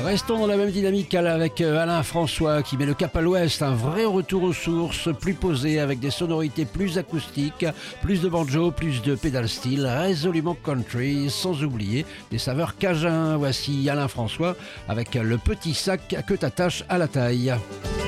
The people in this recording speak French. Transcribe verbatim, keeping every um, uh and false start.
Restons dans la même dynamique avec Alain François qui met le cap à l'ouest, un vrai retour aux sources, plus posé avec des sonorités plus acoustiques, plus de banjo, plus de pédale style, résolument country, sans oublier des saveurs cajun. Voici Alain François avec le petit sac que t'attaches à la taille.